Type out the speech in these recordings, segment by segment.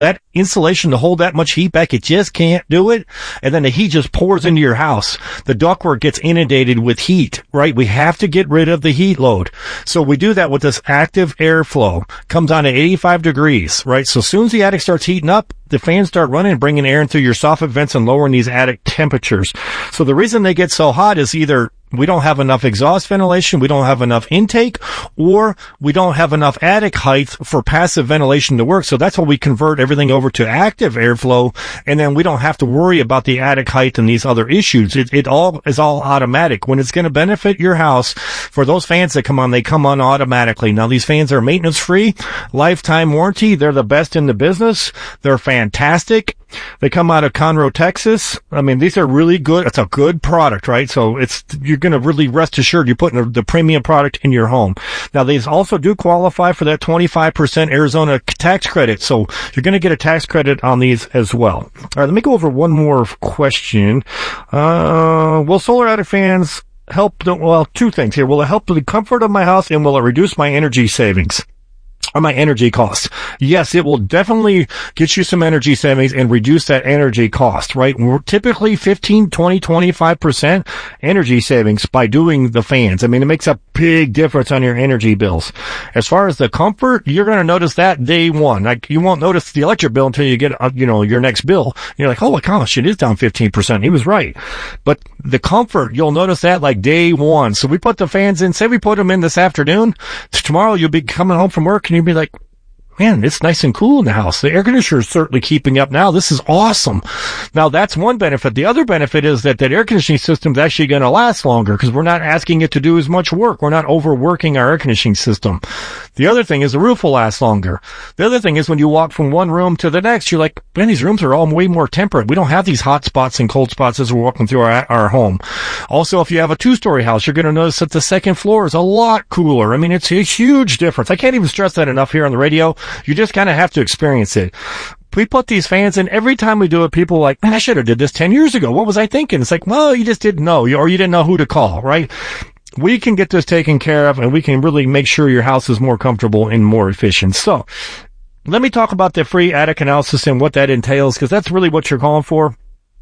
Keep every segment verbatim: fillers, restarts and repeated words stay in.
that insulation to hold that much heat back, it just can't do it. And then the heat just pours into your house. The ductwork gets inundated with heat, right? We have to get rid of the heat load. So we do that with this active airflow. Comes on at eighty-five degrees, right? So as soon as the attic starts heating up, the fans start running, bringing air in through your soffit vents and lowering these attic temperatures. So the reason they get so hot is either we don't have enough exhaust ventilation, we don't have enough intake, or we don't have enough attic height for passive ventilation to work. So that's why we convert everything over to active airflow, and then we don't have to worry about the attic height and these other issues. It, it all is all automatic. When it's going to benefit your house, for those fans that come on, they come on automatically. Now, these fans are maintenance free, lifetime warranty. They're the best in the business. They're fantastic. They come out of Conroe, Texas. I mean, these are really good. It's a good product, right? So it's, you're going to really rest assured you're putting the, the premium product in your home. Now, these also do qualify for that twenty-five percent Arizona tax credit. So you're going to get a tax credit on these as well. All right, let me go over one more question. Uh, will solar attic fans help the, well, two things here. Will it help the comfort of my house, and will it reduce my energy savings? Or my energy costs? Yes, it will definitely get you some energy savings and reduce that energy cost, right? We're typically fifteen, twenty, twenty-five percent energy savings by doing the fans. I mean, it makes a big difference on your energy bills. As far as the comfort, you're going to notice that day one. Like, you won't notice the electric bill until you get, uh, you know, your next bill. You're like, oh my gosh, it is down fifteen percent. He was right. But the comfort, you'll notice that like day one. So we put the fans in, say we put them in this afternoon. Tomorrow you'll be coming home from work and you'll be like, man, it's nice and cool in the house. The air conditioner is certainly keeping up now. This is awesome. Now, that's one benefit. The other benefit is that that air conditioning system is actually going to last longer because we're not asking it to do as much work. We're not overworking our air conditioning system. The other thing is the roof will last longer. The other thing is when you walk from one room to the next, you're like, man, these rooms are all way more temperate. We don't have these hot spots and cold spots as we're walking through our, our home. Also, if you have a two-story house, you're going to notice that the second floor is a lot cooler. I mean, it's a huge difference. I can't even stress that enough here on the radio. You just kind of have to experience it. We put these fans in. Every time we do it, people are like, man, I should have did this ten years ago. What was I thinking? It's like, well, you just didn't know, or you didn't know who to call, right? We can get this taken care of, and we can really make sure your house is more comfortable and more efficient. So let me talk about the free attic analysis and what that entails, because that's really what you're calling for.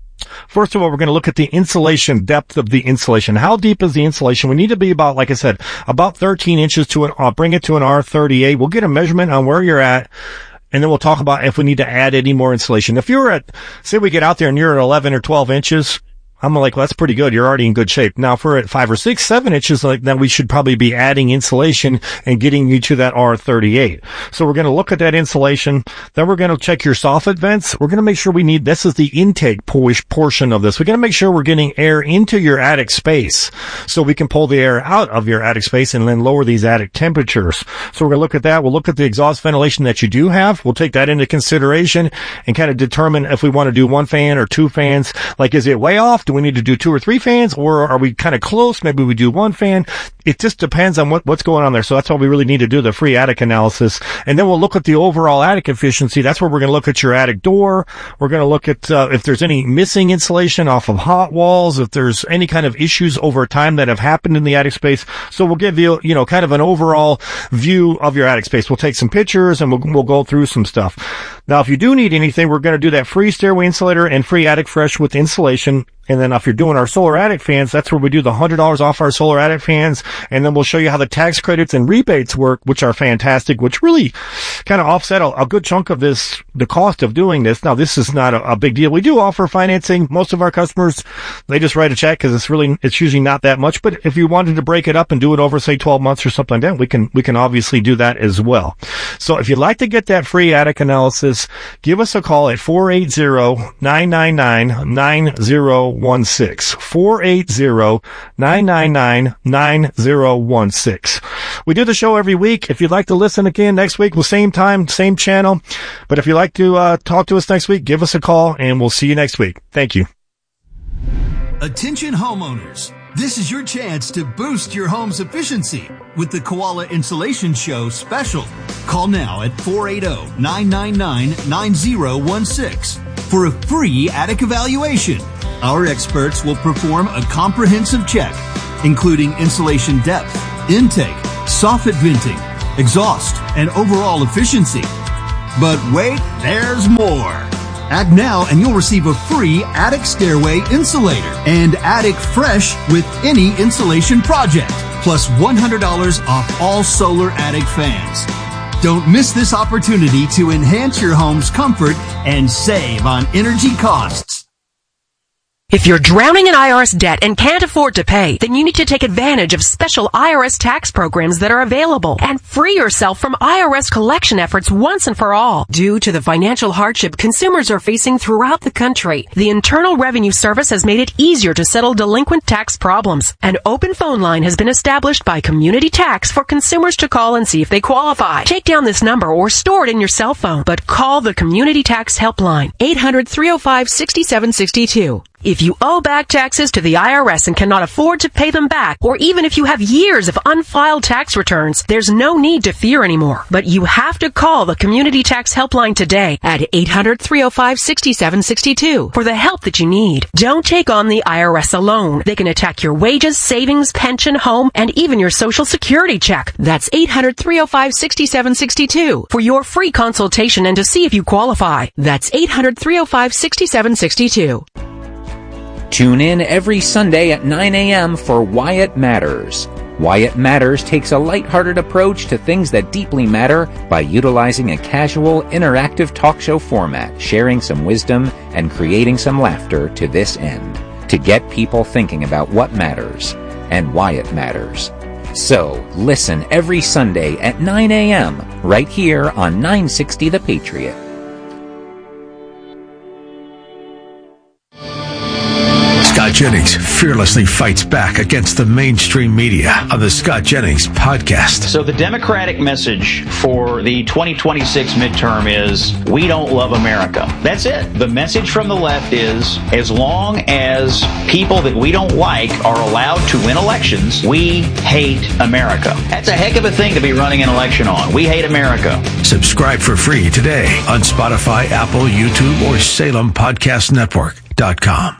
First of all, we're going to look at the insulation depth of the insulation. How deep is the insulation? We need to be about, like I said, about thirteen inches to an, I'll bring it to an R thirty-eight. We'll get a measurement on where you're at, and then we'll talk about if we need to add any more insulation. If you're at, say we get out there and you're at eleven or twelve inches, I'm like, well, that's pretty good. You're already in good shape. Now, if we're at five or six, seven inches, like then we should probably be adding insulation and getting you to that R thirty-eight. So we're going to look at that insulation. Then we're going to check your soffit vents. We're going to make sure we need, this is the intake portion of this. We're going to make sure we're getting air into your attic space so we can pull the air out of your attic space and then lower these attic temperatures. So we're going to look at that. We'll look at the exhaust ventilation that you do have. We'll take that into consideration and kind of determine if we want to do one fan or two fans. Like, is it way off? Do we need to do two or three fans, or are we kind of close? Maybe we do one fan. It just depends on what, what's going on there. So that's why we really need to do the free attic analysis. And then we'll look at the overall attic efficiency. That's where we're going to look at your attic door. We're going to look at uh, if there's any missing insulation off of hot walls, if there's any kind of issues over time that have happened in the attic space. So we'll give you, you know, kind of an overall view of your attic space. We'll take some pictures and we'll, we'll go through some stuff. Now, if you do need anything, we're going to do that free stairway insulator and free attic fresh with insulation. And then if you're doing our solar attic fans, that's where we do the one hundred dollars off our solar attic fans. And then we'll show you how the tax credits and rebates work, which are fantastic, which really kind of offset a, a good chunk of this, the cost of doing this. Now, this is not a, a big deal. We do offer financing. Most of our customers, they just write a check because it's really, it's usually not that much. But if you wanted to break it up and do it over, say, twelve months or something like that, we can, we can obviously do that as well. So if you'd like to get that free attic analysis, give us a call at four eight zero, nine nine nine, nine zero one six. four eight zero, nine nine nine, nine zero one six. We do the show every week. If you'd like to listen again next week, well, same time, same channel. But if you'd like to uh, talk to us next week, give us a call, and we'll see you next week. Thank you. Attention homeowners. This is your chance to boost your home's efficiency with the Koala Insulation Show special. Call now at four eight zero, nine nine nine, nine zero one six for a free attic evaluation. Our experts will perform a comprehensive check, including insulation depth, intake, soffit venting, exhaust, and overall efficiency. But wait, there's more. Act now and you'll receive a free attic stairway insulator and Attic Fresh with any insulation project, plus one hundred dollars off all solar attic fans. Don't miss this opportunity to enhance your home's comfort and save on energy costs. If you're drowning in I R S debt and can't afford to pay, then you need to take advantage of special I R S tax programs that are available and free yourself from I R S collection efforts once and for all. Due to the financial hardship consumers are facing throughout the country, the Internal Revenue Service has made it easier to settle delinquent tax problems. An open phone line has been established by Community Tax for consumers to call and see if they qualify. Take down this number or store it in your cell phone, but call the Community Tax Helpline, eight hundred, three oh five, six seven six two. If you owe back taxes to the I R S and cannot afford to pay them back, or even if you have years of unfiled tax returns, there's no need to fear anymore. But you have to call the Community Tax Helpline today at eight hundred, three oh five, six seven six two for the help that you need. Don't take on the I R S alone. They can attack your wages, savings, pension, home, and even your Social Security check. That's eight hundred, three oh five, six seven six two for your free consultation and to see if you qualify. That's eight hundred, three oh five, six seven six two. Tune in every Sunday at nine a.m. for Why It Matters. Why It Matters takes a lighthearted approach to things that deeply matter by utilizing a casual, interactive talk show format, sharing some wisdom and creating some laughter to this end, to get people thinking about what matters and why it matters. So, listen every Sunday at nine a.m. right here on nine sixty The Patriot. Scott Jennings fearlessly fights back against the mainstream media on the Scott Jennings podcast. So the Democratic message for the twenty twenty-six midterm is, we don't love America. That's it. The message from the left is, as long as people that we don't like are allowed to win elections, we hate America. That's a heck of a thing to be running an election on. We hate America. Subscribe for free today on Spotify, Apple, YouTube, or Salem Podcast Network dot com.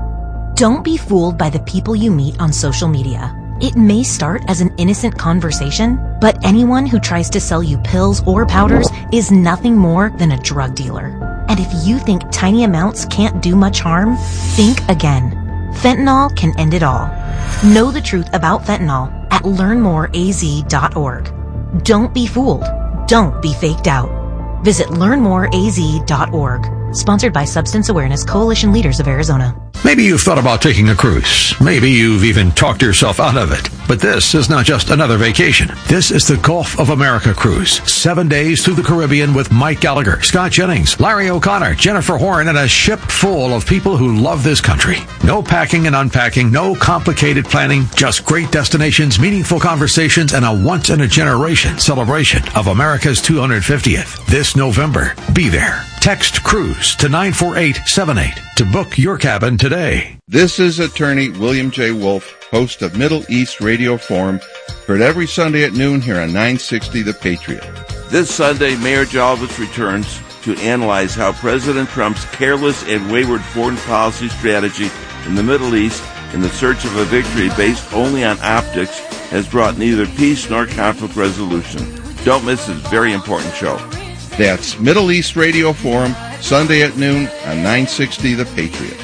Don't be fooled by the people you meet on social media. It may start as an innocent conversation, but anyone who tries to sell you pills or powders is nothing more than a drug dealer. And if you think tiny amounts can't do much harm, think again. Fentanyl can end it all. Know the truth about fentanyl at learn more a z dot org. Don't be fooled. Don't be faked out. Visit learn more a z dot org. Sponsored by Substance Awareness Coalition Leaders of Arizona. Maybe you've thought about taking a cruise. Maybe you've even talked yourself out of it. But this is not just another vacation. This is the Gulf of America cruise. Seven days through the Caribbean with Mike Gallagher, Scott Jennings, Larry O'Connor, Jennifer Horn, and a ship full of people who love this country. No packing and unpacking, no complicated planning, just great destinations, meaningful conversations, and a once-in-a-generation celebration of America's two hundred fiftieth. This November, be there. Text CRUISE to nine four eight seven eight to book your cabin today. This is attorney William J. Wolf, host of Middle East Radio Forum, heard every Sunday at noon here on nine sixty The Patriot. This Sunday, Mayor Jalvis returns to analyze how President Trump's careless and wayward foreign policy strategy in the Middle East in the search of a victory based only on optics has brought neither peace nor conflict resolution. Don't miss this very important show. That's Middle East Radio Forum, Sunday at noon on nine sixty The Patriot.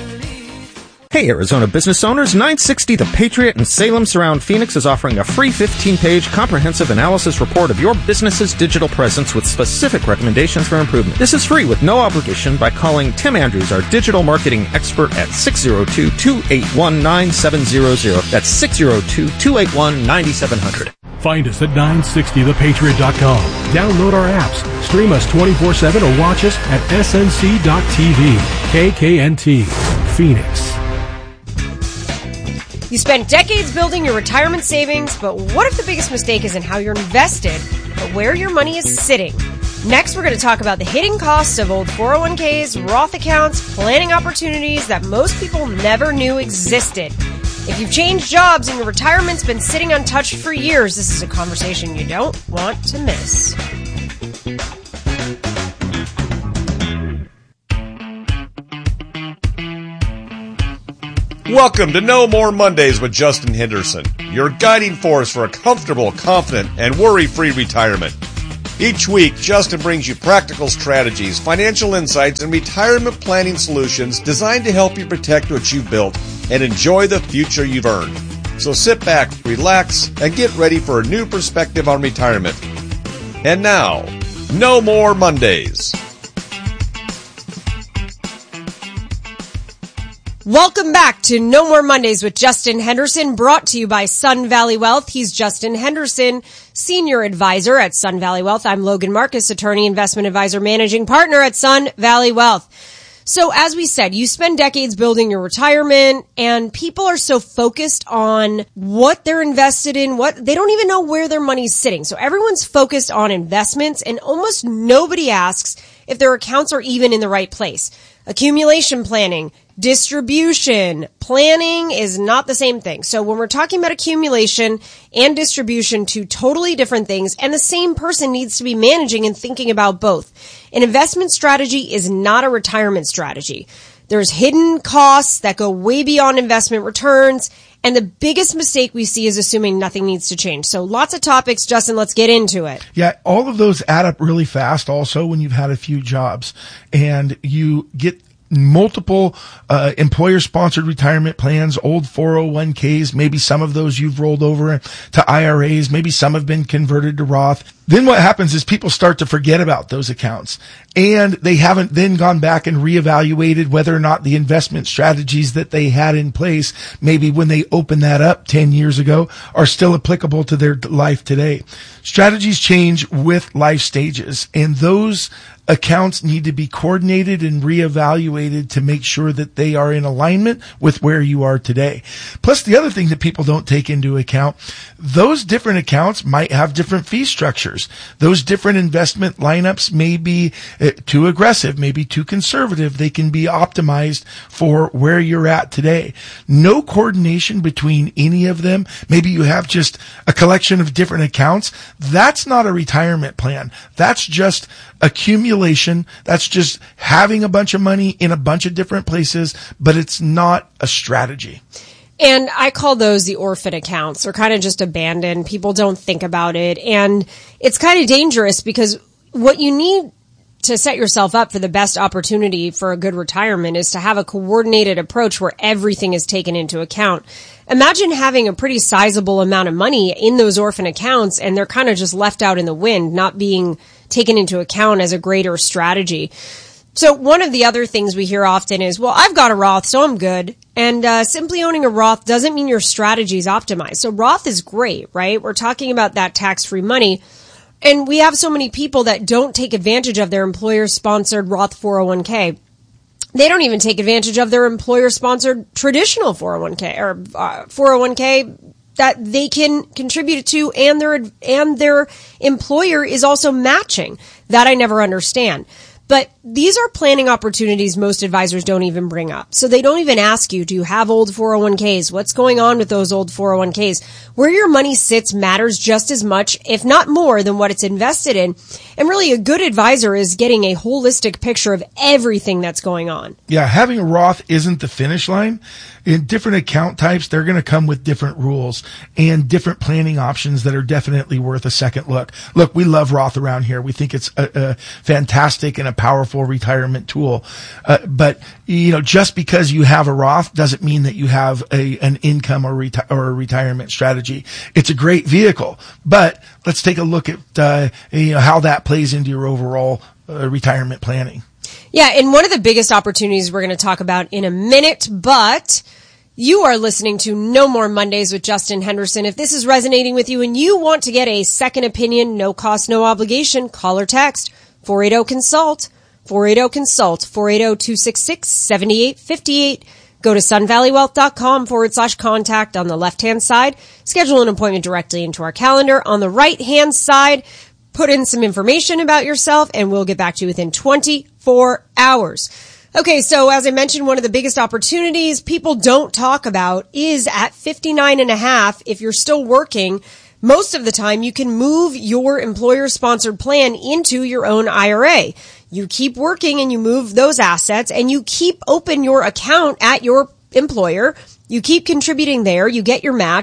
Hey, Arizona business owners, nine sixty The Patriot in Salem Surround Phoenix is offering a free fifteen-page comprehensive analysis report of your business's digital presence with specific recommendations for improvement. This is free with no obligation by calling Tim Andrews, our digital marketing expert, at six oh two, two eight one, nine seven zero zero. That's six oh two, two eight one, nine seven zero zero. Find us at nine sixty the patriot dot com. Download our apps, stream us twenty-four seven, or watch us at s n c dot t v. K K N T, Phoenix. You spent decades building your retirement savings, but what if the biggest mistake isn't how you're invested, but where your money is sitting? Next, we're going to talk about the hidden costs of old four oh one k's, Roth accounts, planning opportunities that most people never knew existed. If you've changed jobs and your retirement's been sitting untouched for years, this is a conversation you don't want to miss. Welcome to No More Mondays with Justin Henderson, your guiding force for a comfortable, confident, and worry-free retirement. Each week, Justin brings you practical strategies, financial insights, and retirement planning solutions designed to help you protect what you've built and enjoy the future you've earned. So sit back, relax, and get ready for a new perspective on retirement. And now, no more Mondays. Welcome back to No More Mondays with Justin Henderson, brought to you by Sun Valley Wealth. He's Justin Henderson, Senior Advisor at Sun Valley Wealth. I'm Logan Marcus, Attorney, Investment Advisor, Managing Partner at Sun Valley Wealth. So as we said, you spend decades building your retirement, and people are so focused on what they're invested in, what they don't even know where their money's sitting. So everyone's focused on investments, and almost nobody asks if their accounts are even in the right place. Accumulation planning, distribution planning is not the same thing. So when we're talking about accumulation and distribution, two totally different things, and the same person needs to be managing and thinking about both. An investment strategy is not a retirement strategy. There's hidden costs that go way beyond investment returns, and the biggest mistake we see is assuming nothing needs to change. So lots of topics, Justin, let's get into it. Yeah, all of those add up really fast also when you've had a few jobs and you get multiple uh employer-sponsored retirement plans, old four oh one k's, maybe some of those you've rolled over to I R As, maybe some have been converted to Roth. Then what happens is people start to forget about those accounts, and they haven't then gone back and reevaluated whether or not the investment strategies that they had in place, maybe when they opened that up ten years ago, are still applicable to their life today. Strategies change with life stages, and those accounts need to be coordinated and reevaluated to make sure that they are in alignment with where you are today. Plus, the other thing that people don't take into account, those different accounts might have different fee structures. Those different investment lineups may be uh, too aggressive, maybe too conservative. They can be optimized for where you're at today. No coordination between any of them. Maybe you have just a collection of different accounts. That's not a retirement plan. That's just accumulation. That's just having a bunch of money in a bunch of different places, but it's not a strategy. And I call those the orphan accounts. They're kind of just abandoned. People don't think about it. And it's kind of dangerous because what you need to set yourself up for the best opportunity for a good retirement is to have a coordinated approach where everything is taken into account. Imagine having a pretty sizable amount of money in those orphan accounts and they're kind of just left out in the wind, not being taken into account as a greater strategy. So one of the other things we hear often is, well, I've got a Roth, so I'm good. And uh, simply owning a Roth doesn't mean your strategy is optimized. So Roth is great, right? We're talking about that tax-free money. And we have so many people that don't take advantage of their employer-sponsored Roth four oh one k. They don't even take advantage of their employer-sponsored traditional four oh one k or uh, four oh one k that they can contribute to, and their and their employer is also matching. That I never understand. But these are planning opportunities most advisors don't even bring up. So they don't even ask you, do you have old four oh one k's? What's going on with those old four oh one k's? Where your money sits matters just as much, if not more, than what it's invested in. And really, a good advisor is getting a holistic picture of everything that's going on. Yeah, having a Roth isn't the finish line. In different account types, they're going to come with different rules and different planning options that are definitely worth a second look. Look, we love Roth around here. We think it's a, a fantastic and a powerful retirement tool. Uh, but, you know, just because you have a Roth doesn't mean that you have a, an income or, reti- or a retirement strategy. It's a great vehicle, but let's take a look at, uh, you know, how that plays into your overall uh, retirement planning. Yeah, and one of the biggest opportunities we're going to talk about in a minute, but you are listening to No More Mondays with Justin Henderson. If this is resonating with you and you want to get a second opinion, no cost, no obligation, call or text four eight zero consult, four eight zero consult, four eight zero, two six six, seven eight five eight. Go to sunvalleywealth.com forward slash contact on the left-hand side. Schedule an appointment directly into our calendar. On the right-hand side, put in some information about yourself, and we'll get back to you within twenty-four hours. Okay, so as I mentioned, one of the biggest opportunities people don't talk about is at fifty-nine and a half, if you're still working, most of the time you can move your employer-sponsored plan into your own I R A. You keep working and you move those assets, and you keep open your account at your employer. You keep contributing there, you get your match,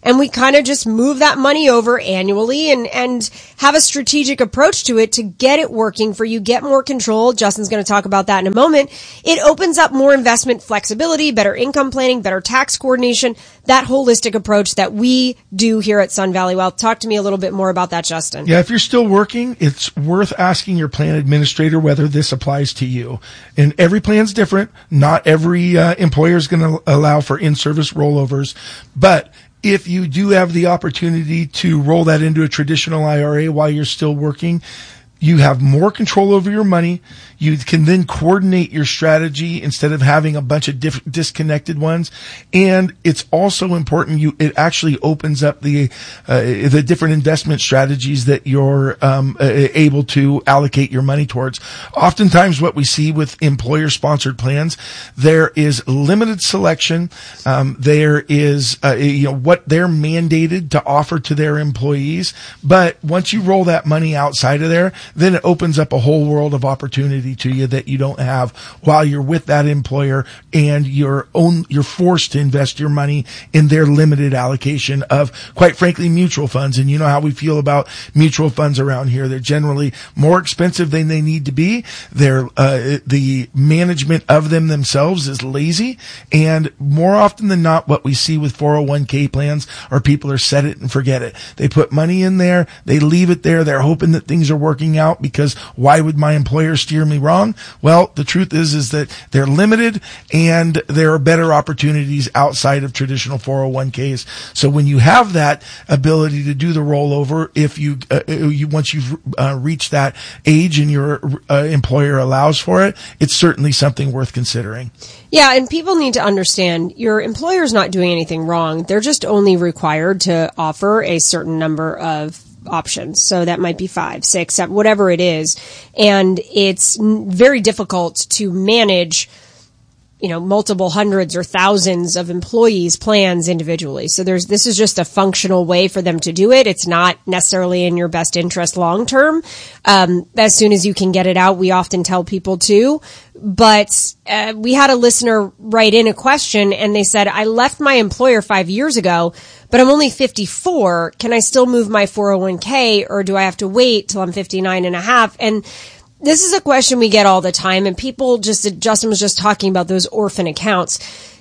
and we kind of just move that money over annually and, and have a strategic approach to it to get it working for you, get more control. Justin's going to talk about that in a moment. It opens up more investment flexibility, better income planning, better tax coordination, that holistic approach that we do here at Sun Valley Wealth. Talk to me a little bit more about that, Justin. Yeah, if you're still working, it's worth asking your plan administrator whether this applies to you. And every plan's different. Not every uh, employer is going to allow for in-service rollovers, but if you do have the opportunity to roll that into a traditional I R A while you're still working, you have more control over your money. You can then coordinate your strategy instead of having a bunch of diff- disconnected ones. And it's also important. You, it actually opens up the, uh, the different investment strategies that you're, um, uh, able to allocate your money towards. Oftentimes what we see with employer sponsored plans, there is limited selection. Um, there is, uh, you know, what they're mandated to offer to their employees. But once you roll that money outside of there, then it opens up a whole world of opportunity to you that you don't have while you're with that employer, and you're own, you're forced to invest your money in their limited allocation of, quite frankly, mutual funds. And you know how we feel about mutual funds around here. They're generally more expensive than they need to be. They're, uh, the management of them themselves is lazy. And more often than not, what we see with four oh one k plans are people are set it and forget it. They put money in there. They leave it there. They're hoping that things are working out, because why would my employer steer me wrong? Well, the truth is, is that they're limited, and there are better opportunities outside of traditional four oh one k's. So when you have that ability to do the rollover, if you, uh, you once you've uh, reached that age and your uh, employer allows for it, it's certainly something worth considering. Yeah, and people need to understand your employer's not doing anything wrong. They're just only required to offer a certain number of options. So that might be five, six, seven, whatever it is. And it's very difficult to manage, you know, multiple hundreds or thousands of employees' plans individually. So there's, this is just a functional way for them to do it. It's not necessarily in your best interest long term. Um, as soon as you can get it out, we often tell people to. But uh, we had a listener write in a question, and they said, I left my employer five years ago, but I'm only fifty-four. Can I still move my four oh one k, or do I have to wait till I'm fifty-nine and a half? And this is a question we get all the time, and people just, Justin was just talking about those orphan accounts.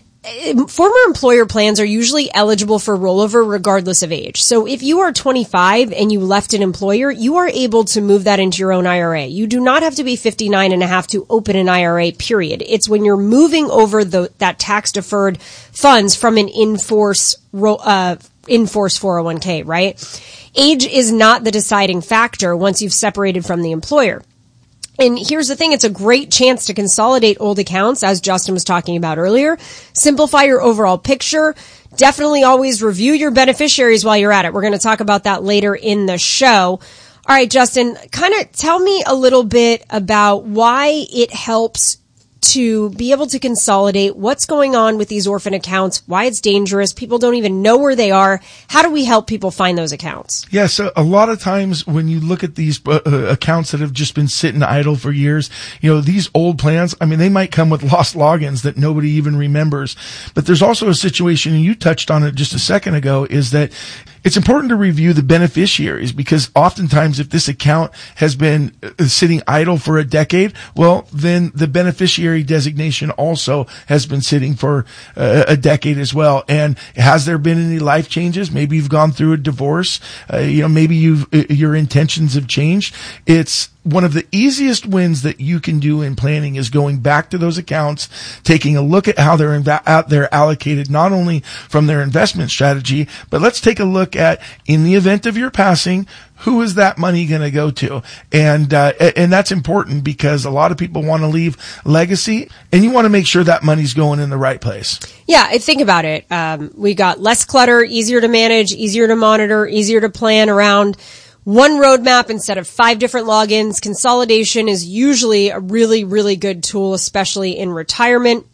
Former employer plans are usually eligible for rollover regardless of age. So if you are twenty-five and you left an employer, you are able to move that into your own I R A. You do not have to be fifty-nine and a half to open an I R A, period. It's when you're moving over the, that tax deferred funds from an in-force, uh, in-force four oh one k, right? Age is not the deciding factor once you've separated from the employer. And here's the thing, it's a great chance to consolidate old accounts, as Justin was talking about earlier. Simplify your overall picture. Definitely always review your beneficiaries while you're at it. We're going to talk about that later in the show. All right, Justin, kind of tell me a little bit about why it helps to be able to consolidate what's going on with these orphan accounts, why it's dangerous. People don't even know where they are. How do we help people find those accounts? Yeah, so a lot of times when you look at these uh, accounts that have just been sitting idle for years, you know, these old plans, I mean, they might come with lost logins that nobody even remembers. But there's also a situation, and you touched on it just a second ago, is that it's important to review the beneficiaries, because oftentimes if this account has been sitting idle for a decade, well, then the beneficiary designation also has been sitting for uh, a decade as well. And has there been any life changes? Maybe you've gone through a divorce. Uh, you know, maybe you've, your intentions have changed. It's one of the easiest wins that you can do in planning is going back to those accounts, taking a look at how they're inv- out they're allocated, not only from their investment strategy, but let's take a look at, in the event of your passing, who is that money going to go to? And, uh, and that's important, because a lot of people want to leave legacy, and you want to make sure that money's going in the right place. Yeah, I think about it. Um, we got less clutter, easier to manage, easier to monitor, easier to plan around. One roadmap instead of five different logins. Consolidation is usually a really, really good tool, especially in retirement.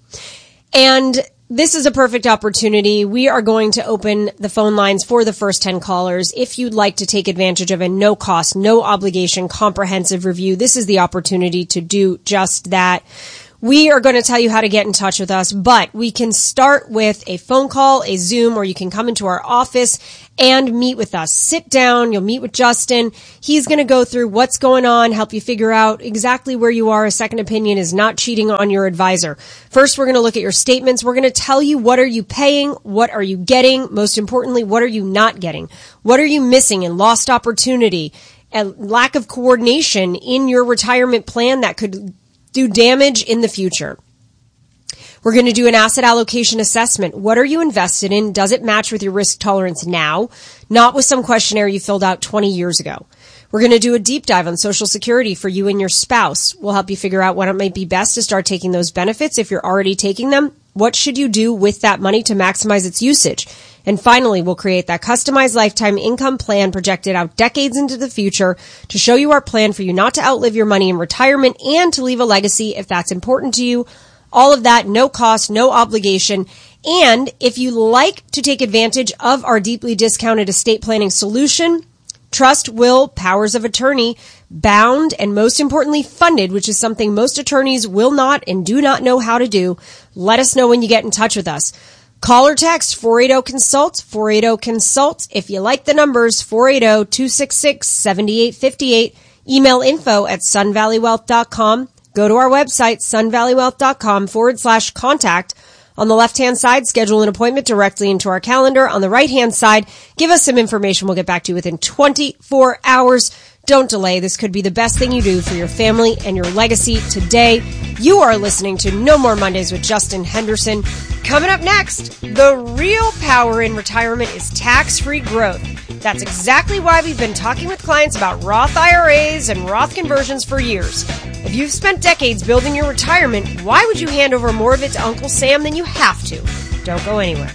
And this is a perfect opportunity. We are going to open the phone lines for the first ten callers. If you'd like to take advantage of a no cost, no obligation, comprehensive review, this is the opportunity to do just that. We are going to tell you how to get in touch with us, but we can start with a phone call, a Zoom, or you can come into our office and meet with us. Sit down. You'll meet with Justin. He's going to go through what's going on, help you figure out exactly where you are. A second opinion is not cheating on your advisor. First, we're going to look at your statements. We're going to tell you what are you paying, what are you getting, most importantly, what are you not getting, what are you missing in lost opportunity, and lack of coordination in your retirement plan that could do damage in the future. We're going to do an asset allocation assessment. What are you invested in? Does it match with your risk tolerance now? Not with some questionnaire you filled out twenty years ago. We're going to do a deep dive on Social Security for you and your spouse. We'll help you figure out when it might be best to start taking those benefits. If you're already taking them, what should you do with that money to maximize its usage? And finally, we'll create that customized lifetime income plan projected out decades into the future to show you our plan for you not to outlive your money in retirement and to leave a legacy if that's important to you. All of that, no cost, no obligation. And if you like to take advantage of our deeply discounted estate planning solution, trust, will, powers of attorney, bound, and most importantly, funded, which is something most attorneys will not and do not know how to do, let us know when you get in touch with us. Call or text four eight zero consult, four eight zero consult. If you like the numbers, four eight zero, two six six, seven eight five eight. Email info at sun valley wealth dot com. Go to our website, sun valley wealth dot com forward slash contact. On the left-hand side, schedule an appointment directly into our calendar. On the right-hand side, give us some information. We'll get back to you within twenty-four hours. Don't delay. This could be the best thing you do for your family and your legacy today. You are listening to No More Mondays with Justin Henderson. Coming up next, the real power in retirement is tax-free growth. That's exactly why we've been talking with clients about Roth I R As and Roth conversions for years. If you've spent decades building your retirement, why would you hand over more of it to Uncle Sam than you have to? Don't go anywhere.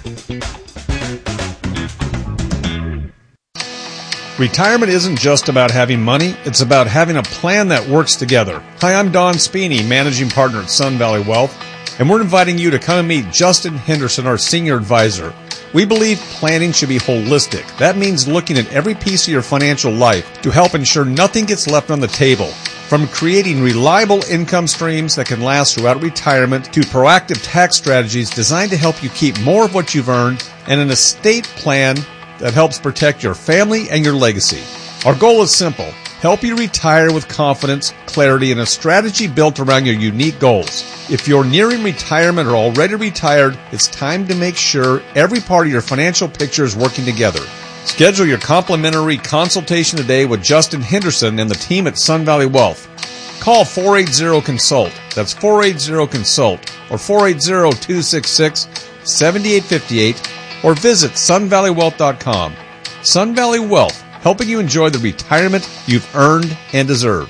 Retirement isn't just about having money, it's about having a plan that works together. Hi, I'm Don Spini, Managing Partner at Sun Valley Wealth, and we're inviting you to come and meet Justin Henderson, our Senior Advisor. We believe planning should be holistic. That means looking at every piece of your financial life to help ensure nothing gets left on the table. From creating reliable income streams that can last throughout retirement to proactive tax strategies designed to help you keep more of what you've earned and an estate plan that helps protect your family and your legacy. Our goal is simple. Help you retire with confidence, clarity, and a strategy built around your unique goals. If you're nearing retirement or already retired, it's time to make sure every part of your financial picture is working together. Schedule your complimentary consultation today with Justin Henderson and the team at Sun Valley Wealth. Call four eight zero consult. That's four eight zero consult or four eight zero, two six six, seven eight five eight or visit sun valley wealth dot com. Sun Valley Wealth, helping you enjoy the retirement you've earned and deserve.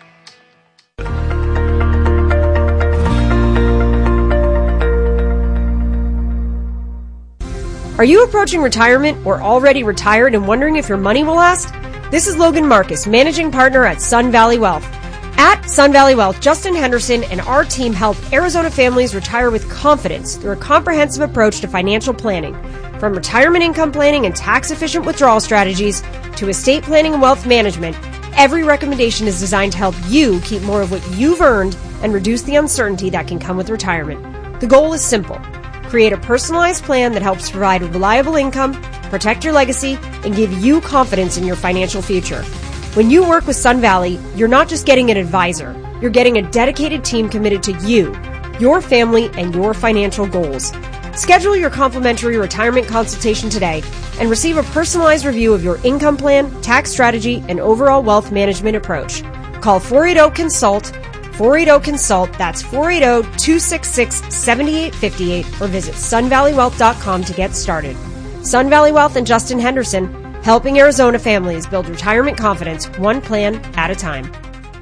Are you approaching retirement or already retired and wondering if your money will last? This is Logan Marcus, Managing Partner at Sun Valley Wealth. At Sun Valley Wealth, Justin Henderson and our team help Arizona families retire with confidence through a comprehensive approach to financial planning. From retirement income planning and tax-efficient withdrawal strategies to estate planning and wealth management, every recommendation is designed to help you keep more of what you've earned and reduce the uncertainty that can come with retirement. The goal is simple. Create a personalized plan that helps provide reliable income, protect your legacy, and give you confidence in your financial future. When you work with Sun Valley, you're not just getting an advisor. You're getting a dedicated team committed to you, your family, and your financial goals. Schedule your complimentary retirement consultation today and receive a personalized review of your income plan, tax strategy, and overall wealth management approach. Call four eight zero consult, four eight zero consult, that's four eight zero, two six six, seven eight five eight, or visit sun valley wealth dot com to get started. Sun Valley Wealth and Justin Henderson, helping Arizona families build retirement confidence one plan at a time.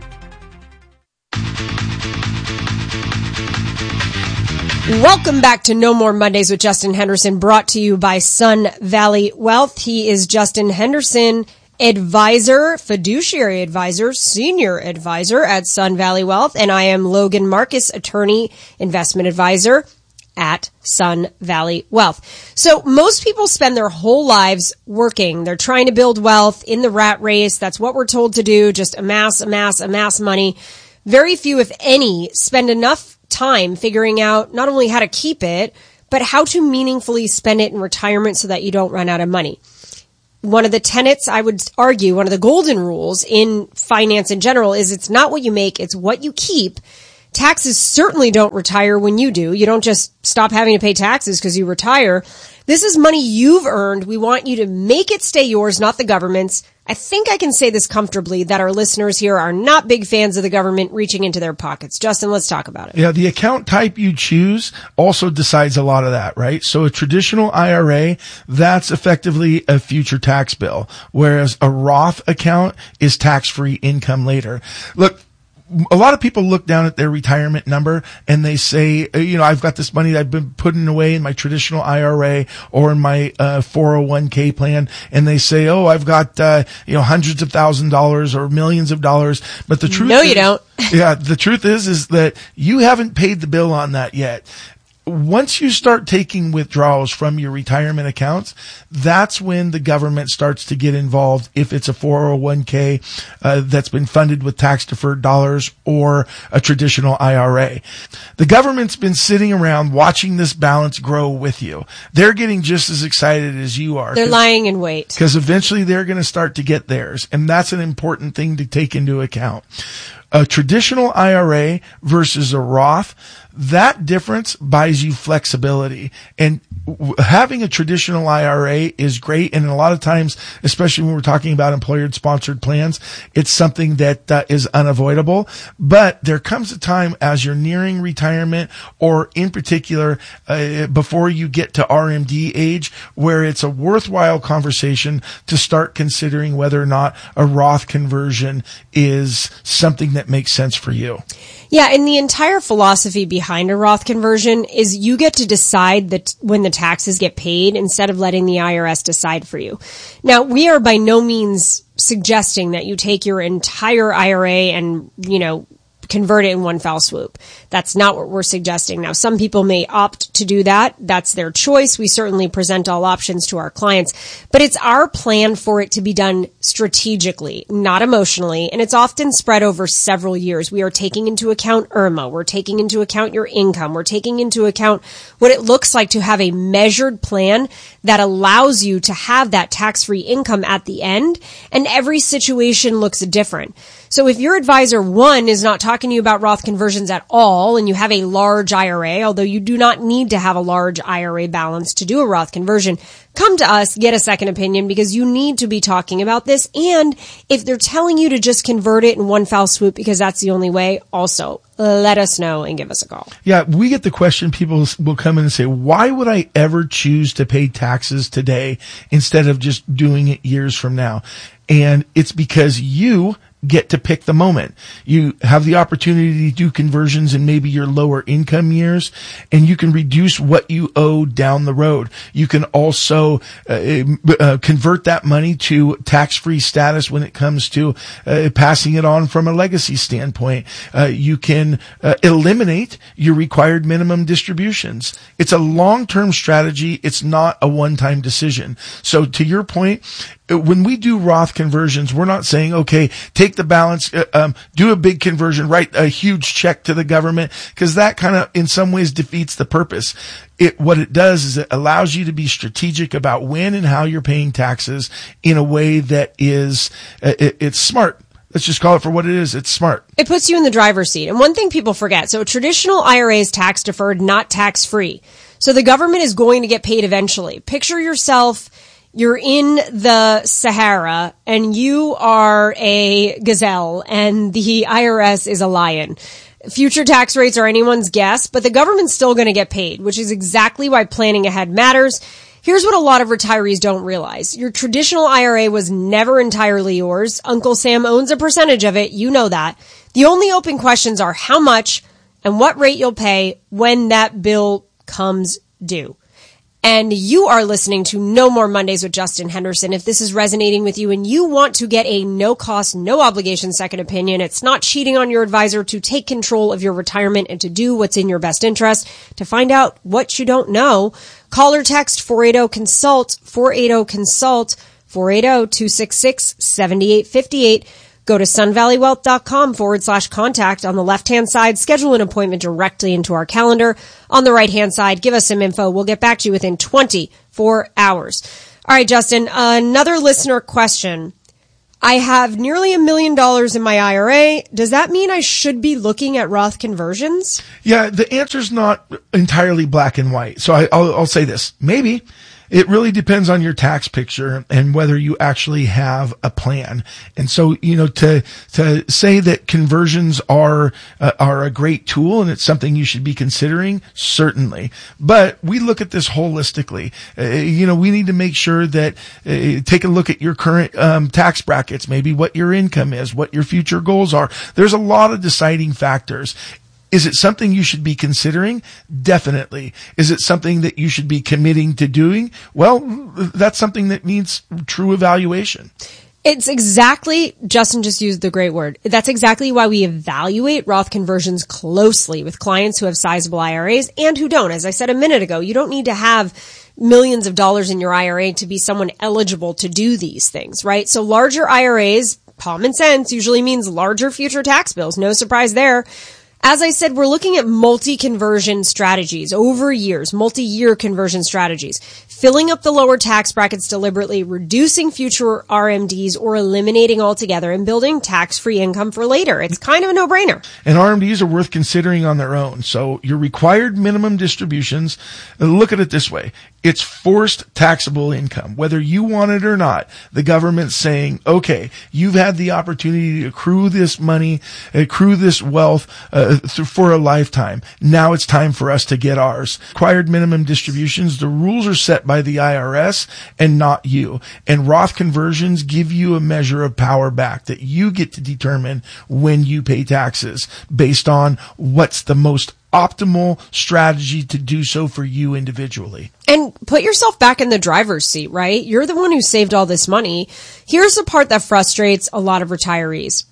Welcome back to No More Mondays with Justin Henderson, brought to you by Sun Valley Wealth. He is Justin Henderson, advisor, fiduciary advisor, senior advisor at Sun Valley Wealth, and I am Logan Marcus, attorney, investment advisor at Sun Valley Wealth. So most people spend their whole lives working. They're trying to build wealth in the rat race. That's what we're told to do, just amass, amass, amass money. Very few, if any, spend enough time figuring out not only how to keep it, but how to meaningfully spend it in retirement so that you don't run out of money. One of the tenets, I would argue, one of the golden rules in finance in general is it's not what you make, it's what you keep. Taxes certainly don't retire when you do. You don't just stop having to pay taxes because you retire. This is money you've earned. We want you to make it stay yours, not the government's. I think I can say this comfortably that our listeners here are not big fans of the government reaching into their pockets. Justin, let's talk about it. Yeah, the account type you choose also decides a lot of that, right? So a traditional I R A, that's effectively a future tax bill, whereas a Roth account is tax-free income later. Look, a lot of people look down at their retirement number and they say, you know, I've got this money that I've been putting away in my traditional I R A or in my uh, four oh one k plan. And they say, oh, I've got, uh, you know, hundreds of thousand dollars or millions of dollars. But the truth No, is, you don't. yeah, the truth is, is that you haven't paid the bill on that yet. Once you start taking withdrawals from your retirement accounts, that's when the government starts to get involved if it's a four oh one k uh, that's been funded with tax-deferred dollars or a traditional I R A. The government's been sitting around watching this balance grow with you. They're getting just as excited as you are. They're lying in wait. Because eventually they're going to start to get theirs, and that's an important thing to take into account. A traditional I R A versus a Roth, that difference buys you flexibility. And w- having a traditional I R A is great. And a lot of times, especially when we're talking about employer-sponsored plans, it's something that uh, is unavoidable. But there comes a time as you're nearing retirement, or in particular, uh, before you get to R M D age, where it's a worthwhile conversation to start considering whether or not a Roth conversion is something that makes sense for you. Yeah, and the entire philosophy behind a Roth conversion is you get to decide that when the taxes get paid instead of letting the I R S decide for you. Now, we are by no means suggesting that you take your entire I R A and, you know, convert it in one foul swoop. That's not what we're suggesting. Now, some people may opt to do that. That's their choice. We certainly present all options to our clients, but it's our plan for it to be done strategically, not emotionally, and it's often spread over several years. We are taking into account I R M A. We're taking into account your income. We're taking into account what it looks like to have a measured plan that allows you to have that tax-free income at the end, and every situation looks different. So if your advisor, one, is not talking to you about Roth conversions at all, and you have a large I R A, although you do not need to have a large I R A balance to do a Roth conversion, come to us, get a second opinion, because you need to be talking about this. And if they're telling you to just convert it in one foul swoop because that's the only way, also let us know and give us a call. Yeah, we get the question, people will come in and say, why would I ever choose to pay taxes today instead of just doing it years from now? And it's because you get to pick the moment. You have the opportunity to do conversions in maybe your lower income years, and you can reduce what you owe down the road. You can also uh, uh, convert that money to tax-free status when it comes to uh, passing it on from a legacy standpoint. Uh, you can uh, eliminate your required minimum distributions. It's a long-term strategy. It's not a one-time decision. So to your point, when we do Roth conversions, we're not saying, okay, take the balance, uh, um, do a big conversion, write a huge check to the government, because that kind of in some ways defeats the purpose. It, what it does is it allows you to be strategic about when and how you're paying taxes in a way that is, uh, it, it's smart. Let's just call it for what it is. It's smart. It puts you in the driver's seat. And one thing people forget, so a traditional I R A is tax deferred, not tax free. So the government is going to get paid eventually. Picture yourself, you're in the Sahara and you are a gazelle and the I R S is a lion. Future tax rates are anyone's guess, but the government's still going to get paid, which is exactly why planning ahead matters. Here's what a lot of retirees don't realize. Your traditional I R A was never entirely yours. Uncle Sam owns a percentage of it. You know that. The only open questions are how much and what rate you'll pay when that bill comes due. And you are listening to No More Mondays with Justin Henderson. If this is resonating with you and you want to get a no cost, no obligation second opinion, it's not cheating on your advisor to take control of your retirement and to do what's in your best interest. To find out what you don't know, call or text four eight zero consult, four eight zero consult, four eight zero, two six six, seven eight five eight. Go to sunvalleywealth.com forward slash contact. On the left-hand side, schedule an appointment directly into our calendar. On the right-hand side, give us some info. We'll get back to you within twenty-four hours. All right, Justin, another listener question. I have nearly a million dollars in my I R A. Does that mean I should be looking at Roth conversions? Yeah, the answer's not entirely black and white. So I, I'll, I'll say this. Maybe. It really depends on your tax picture and whether you actually have a plan. And so, you know, to, to say that conversions are, uh, are a great tool and it's something you should be considering, certainly. But we look at this holistically. Uh, you know, we need to make sure that, uh, take a look at your current, um, tax brackets, maybe what your income is, what your future goals are. There's a lot of deciding factors. Is it something you should be considering? Definitely. Is it something that you should be committing to doing? Well, that's something that needs true evaluation. It's exactly, Justin just used the great word. That's exactly why we evaluate Roth conversions closely with clients who have sizable I R As and who don't. As I said a minute ago, you don't need to have millions of dollars in your I R A to be someone eligible to do these things, right? So larger I R As, common sense, usually means larger future tax bills. No surprise there. As I said, we're looking at multi-conversion strategies over years, multi-year conversion strategies, filling up the lower tax brackets deliberately, reducing future R M Ds or eliminating altogether, and building tax-free income for later. It's kind of a no-brainer. And R M Ds are worth considering on their own. So your required minimum distributions, look at it this way. It's forced taxable income, whether you want it or not. The government's saying, okay, you've had the opportunity to accrue this money, accrue this wealth uh, for a lifetime. Now it's time for us to get ours. Required minimum distributions, the rules are set by the I R S and not you. And Roth conversions give you a measure of power back that you get to determine when you pay taxes based on what's the most optimal strategy to do so for you individually. And put yourself back in the driver's seat, right? You're the one who saved all this money. Here's the part that frustrates a lot of retirees.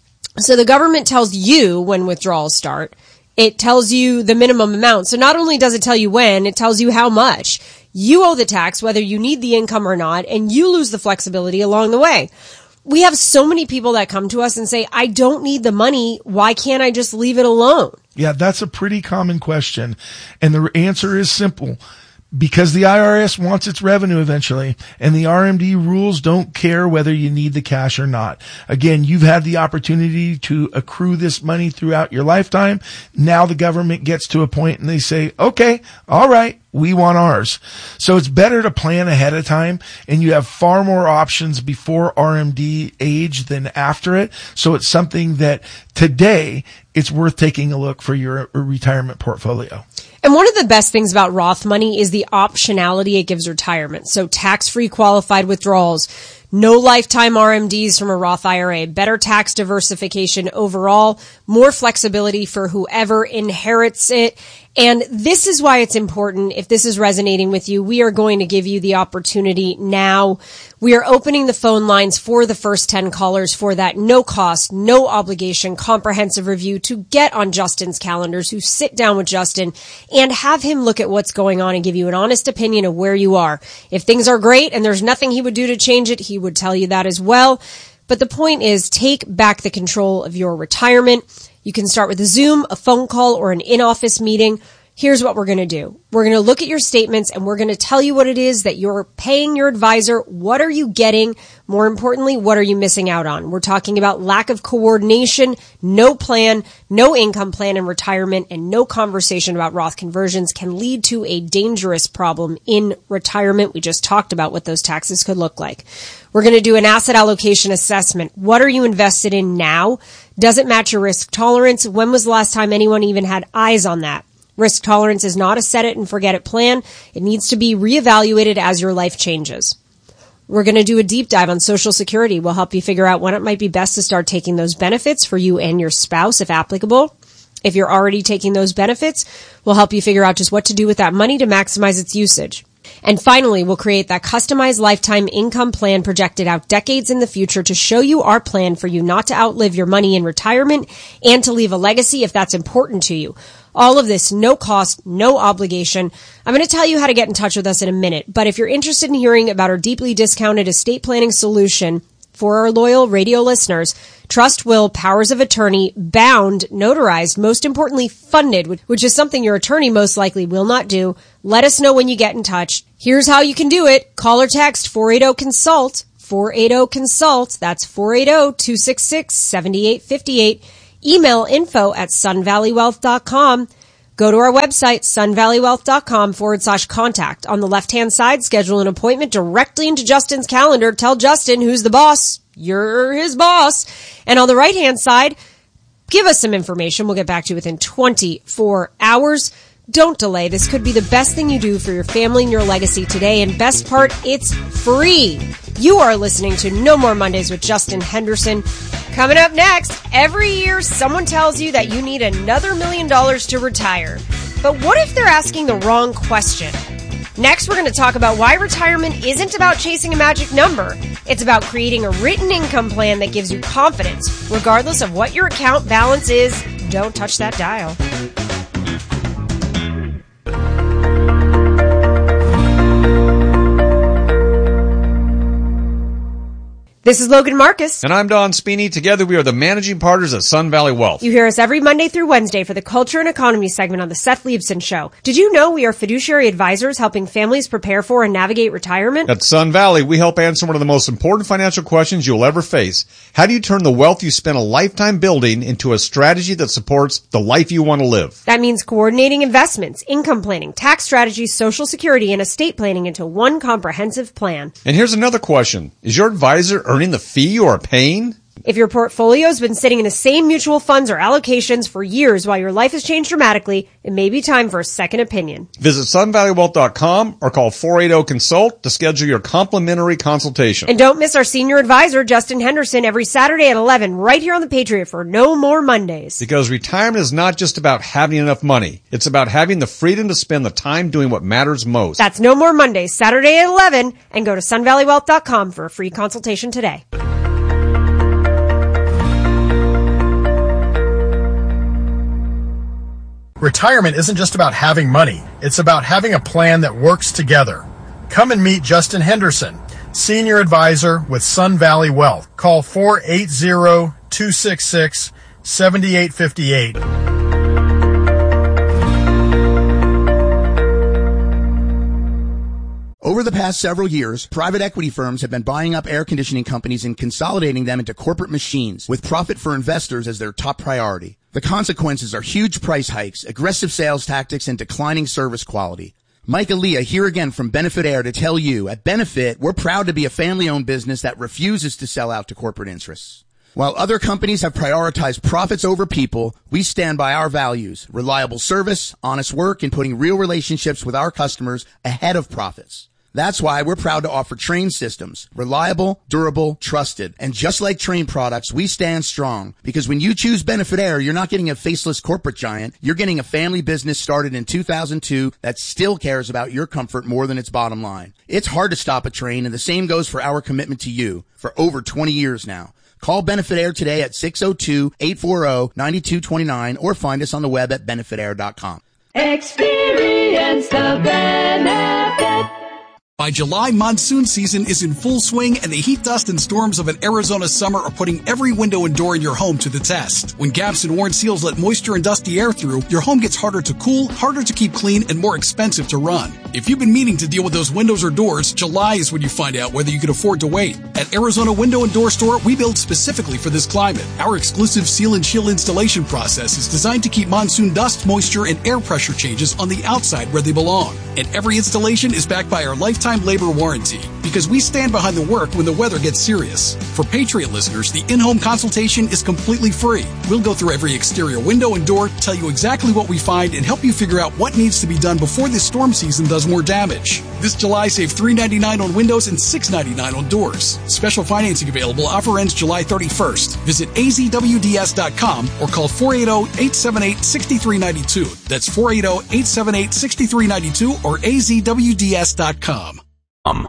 So the government tells you when withdrawals start. It tells you the minimum amount. So not only does it tell you when, it tells you how much. You owe the tax whether you need the income or not, and you lose the flexibility along the way. We have so many people that come to us and say, I don't need the money. Why can't I just leave it alone? Yeah, that's a pretty common question. And the answer is simple. Because the I R S wants its revenue eventually, and the R M D rules don't care whether you need the cash or not. Again, you've had the opportunity to accrue this money throughout your lifetime. Now the government gets to a point and they say, okay, all right, we want ours. So it's better to plan ahead of time, and you have far more options before R M D age than after it. So it's something that today it's worth taking a look for your retirement portfolio. And one of the best things about Roth money is the optionality it gives retirement. So tax-free qualified withdrawals, no lifetime R M Ds from a Roth I R A, better tax diversification overall, more flexibility for whoever inherits it. And this is why it's important. If this is resonating with you, we are going to give you the opportunity now. We are opening the phone lines for the first ten callers for that no cost, no obligation, comprehensive review to get on Justin's calendars, who sit down with Justin and have him look at what's going on and give you an honest opinion of where you are. If things are great and there's nothing he would do to change it, he would tell you that as well. But the point is, take back the control of your retirement. You can start with a Zoom, a phone call, or an in-office meeting. Here's what we're going to do. We're going to look at your statements and we're going to tell you what it is that you're paying your advisor. What are you getting? More importantly, what are you missing out on? We're talking about lack of coordination, no plan, no income plan in retirement, and no conversation about Roth conversions can lead to a dangerous problem in retirement. We just talked about what those taxes could look like. We're going to do an asset allocation assessment. What are you invested in now? Does it match your risk tolerance? When was the last time anyone even had eyes on that? Risk tolerance is not a set it and forget it plan. It needs to be reevaluated as your life changes. We're going to do a deep dive on Social Security. We'll help you figure out when it might be best to start taking those benefits for you and your spouse, if applicable. If you're already taking those benefits, we'll help you figure out just what to do with that money to maximize its usage. And finally, we'll create that customized lifetime income plan projected out decades in the future to show you our plan for you not to outlive your money in retirement and to leave a legacy if that's important to you. All of this, no cost, no obligation. I'm going to tell you how to get in touch with us in a minute, but if you're interested in hearing about our deeply discounted estate planning solution for our loyal radio listeners, Trust, will, powers of attorney, bound, notarized, most importantly funded, which is something your attorney most likely will not do. Let us know when you get in touch. Here's how you can do it. Call or text four eight zero consult, four eight zero consult. That's four eight zero, two six six, seven eight five eight. Email info at sun valley wealth dot com. Go to our website, sunvalleywealth.com forward slash contact. On the left-hand side, schedule an appointment directly into Justin's calendar. Tell Justin who's the boss. You're his boss. And on the right-hand side, give us some information. We'll get back to you within twenty-four hours. Don't delay. This could be the best thing you do for your family and your legacy today. And best part, it's free. You are listening to No More Mondays with Justin Henderson. Coming up next, every year someone tells you that you need another million dollars to retire. But what if they're asking the wrong question? Next, we're going to talk about why retirement isn't about chasing a magic number. It's about creating a written income plan that gives you confidence, regardless of what your account balance is. Don't touch that dial. This is Logan Marcus. And I'm Don Spini. Together we are the managing partners at Sun Valley Wealth. You hear us every Monday through Wednesday for the Culture and Economy segment on the Seth Leibson Show. Did you know we are fiduciary advisors helping families prepare for and navigate retirement? At Sun Valley, we help answer one of the most important financial questions you'll ever face. How do you turn the wealth you spent a lifetime building into a strategy that supports the life you want to live? That means coordinating investments, income planning, tax strategies, Social Security, and estate planning into one comprehensive plan. And here's another question. Is your advisor earning the fee you are paying? If your portfolio's been sitting in the same mutual funds or allocations for years while your life has changed dramatically, it may be time for a second opinion. Visit sun valley wealth dot com or call four eight zero consult to schedule your complimentary consultation. And don't miss our senior advisor, Justin Henderson, every Saturday at eleven right here on the Patriot for No More Mondays. Because retirement is not just about having enough money. It's about having the freedom to spend the time doing what matters most. That's No More Mondays, Saturday at eleven, and go to sun valley wealth dot com for a free consultation today. Retirement isn't just about having money. It's about having a plan that works together. Come and meet Justin Henderson, Senior Advisor with Sun Valley Wealth. Call four eight zero, two six six, seven eight five eight. Over the past several years, private equity firms have been buying up air conditioning companies and consolidating them into corporate machines, with profit for investors as their top priority. The consequences are huge price hikes, aggressive sales tactics, and declining service quality. Mike Aaliyah here again from Benefit Air to tell you, at Benefit, we're proud to be a family-owned business that refuses to sell out to corporate interests. While other companies have prioritized profits over people, we stand by our values, reliable service, honest work, and putting real relationships with our customers ahead of profits. That's why we're proud to offer Trane systems. Reliable, durable, trusted. And just like Trane products, we stand strong. Because when you choose Benefit Air, you're not getting a faceless corporate giant. You're getting a family business started in two thousand two that still cares about your comfort more than its bottom line. It's hard to stop a Trane, and the same goes for our commitment to you for over twenty years now. Call Benefit Air today at six oh two, eight four zero, nine two two nine or find us on the web at benefit air dot com. Experience the benefit. By July, monsoon season is in full swing, and the heat, dust, and storms of an Arizona summer are putting every window and door in your home to the test. When gaps and worn seals let moisture and dusty air through, your home gets harder to cool, harder to keep clean, and more expensive to run. If you've been meaning to deal with those windows or doors, July is when you find out whether you can afford to wait. At Arizona Window and Door Store, we build specifically for this climate. Our exclusive seal and chill installation process is designed to keep monsoon dust, moisture, and air pressure changes on the outside where they belong. And every installation is backed by our lifetime labor warranty, because we stand behind the work when the weather gets serious. For Patriot listeners, the in-home consultation is completely free. We'll go through every exterior window and door, tell you exactly what we find, and help you figure out what needs to be done before this storm season does more damage. This July, save three dollars and ninety-nine cents on windows and six dollars and ninety-nine cents on doors. Special financing available. Offer ends July thirty-first. Visit a z w d s dot com or call four eight zero, eight seven eight, six three nine two. That's four eight zero, eight seven eight, six three nine two or a z w d s dot com. Um.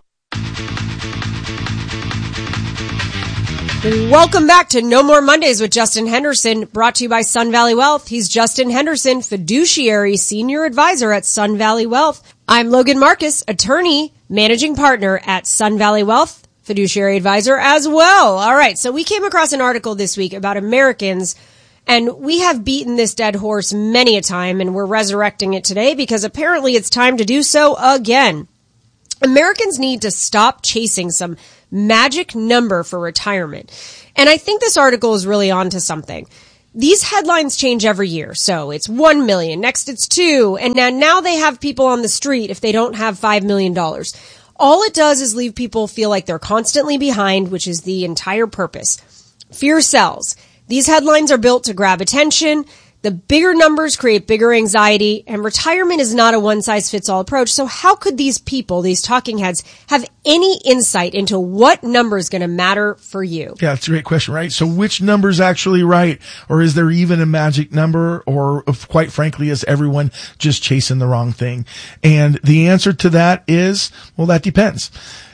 Welcome back to No More Mondays with Justin Henderson, brought to you by Sun Valley Wealth. He's Justin Henderson, fiduciary senior advisor at Sun Valley Wealth. I'm Logan Marcus, attorney, managing partner at Sun Valley Wealth. fiduciary advisor as well. All right. So we came across an article this week about Americans, and we have beaten this dead horse many a time, and we're resurrecting it today because apparently it's time to do so again. Americans need to stop chasing some magic number for retirement. And I think this article is really onto something. These headlines change every year. So it's one million, next it's two, and now, now they have people on the street if they don't have five million dollars. All it does is leave people feel like they're constantly behind, which is the entire purpose. Fear sells. These headlines are built to grab attention. The bigger numbers create bigger anxiety, and retirement is not a one-size-fits-all approach. So how could these people, these talking heads, have any insight into what number is going to matter for you? Yeah, that's a great question, right? So which number is actually right? Or is there even a magic number? Or quite frankly, is everyone just chasing the wrong thing? And the answer to that is, well, that depends.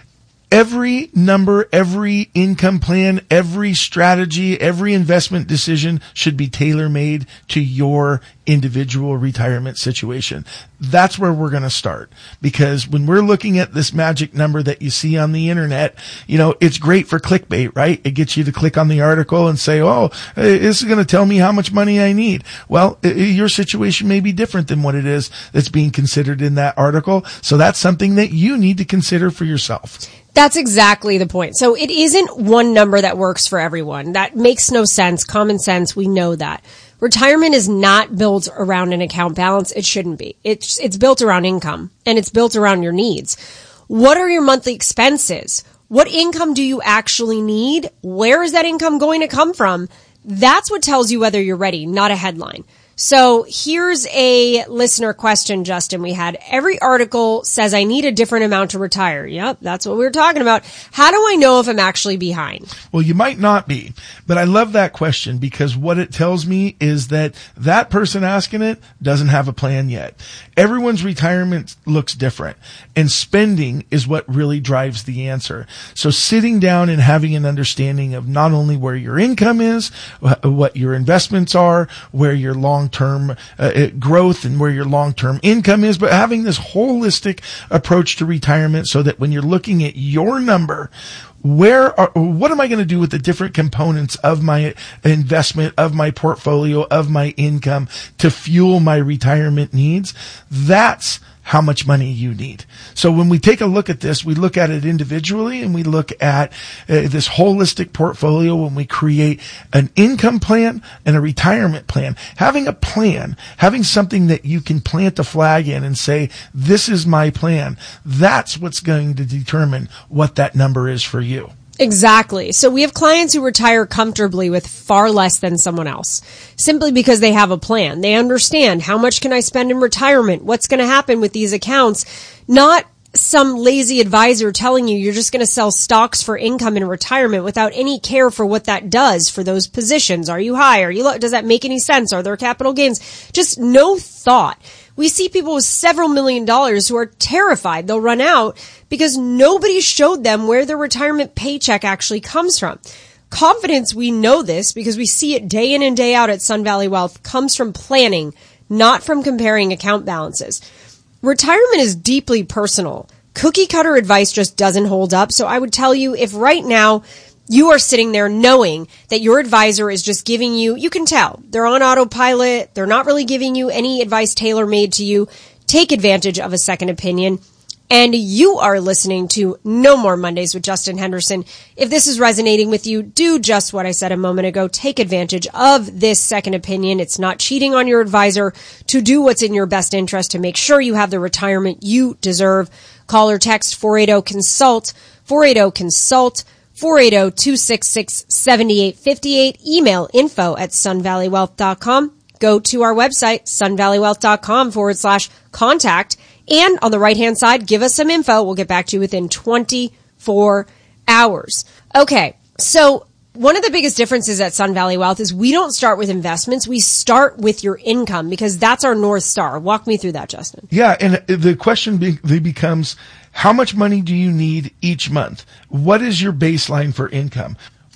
Every number, every income plan, every strategy, every investment decision should be tailor-made to your individual retirement situation. That's where we're going to start. Because when we're looking at this magic number that you see on the internet, you know, it's great for clickbait, right? It gets you to click on the article and say, oh, this is going to tell me how much money I need. Well, your situation may be different than what it is that's being considered in that article. So that's something that you need to consider for yourself. That's exactly the point. So it isn't one number that works for everyone. That makes no sense. Common sense. We know that. Retirement is not built around an account balance. It shouldn't be. It's, it's built around income, and it's built around your needs. What are your monthly expenses? What income do you actually need? Where is that income going to come from? That's what tells you whether you're ready, not a headline. So here's a listener question, Justin. We had every article says I need a different amount to retire. Yep, that's what we were talking about. How do I know if I'm actually behind? Well, you might not be, but I love that question because what it tells me is that that person asking it doesn't have a plan yet. Everyone's retirement looks different, and spending is what really drives the answer. So sitting down and having an understanding of not only where your income is, what your investments are, where your long term uh, growth and where your long-term income is, but having this holistic approach to retirement so that when you're looking at your number, where are, what am I going to do with the different components of my investment, of my portfolio, of my income to fuel my retirement needs? That's how much money you need. So when we take a look at this, we look at it individually and we look at uh, this holistic portfolio when we create an income plan and a retirement plan. Having a plan, having something that you can plant a flag in and say, this is my plan, that's what's going to determine what that number is for you. Exactly. So we have clients who retire comfortably with far less than someone else simply because they have a plan. They understand how much can I spend in retirement? What's going to happen with these accounts? Not some lazy advisor telling you you're just going to sell stocks for income in retirement without any care for what that does for those positions. Are you high? Are you low? Does that make any sense? Are there capital gains? Just no thought. We see people with several million dollars who are terrified they'll run out because nobody showed them where their retirement paycheck actually comes from. Confidence, we know this because we see it day in and day out at Sun Valley Wealth, comes from planning, not from comparing account balances. Retirement is deeply personal. Cookie cutter advice just doesn't hold up. So I would tell you, if right now you are sitting there knowing that your advisor is just giving you, you can tell, they're on autopilot, they're not really giving you any advice tailor-made to you, take advantage of a second opinion. And you are listening to No More Mondays with Justin Henderson. If this is resonating with you, do just what I said a moment ago. Take advantage of this second opinion. It's not cheating on your advisor to do what's in your best interest to make sure you have the retirement you deserve. Call or text four eight zero consult, four eight zero consult, four eight zero, two six six, seven eight five eight. Email info at sunvalleywealth dot com. Go to our website, sunvalleywealth.com forward slash contact. And on the right-hand side, give us some info. We'll get back to you within twenty-four hours. Okay, so one of the biggest differences at Sun Valley Wealth is we don't start with investments. We start with your income because that's our North Star. Walk me through that, Justin. Yeah, and the question be- becomes, how much money do you need each month? What is your baseline for income?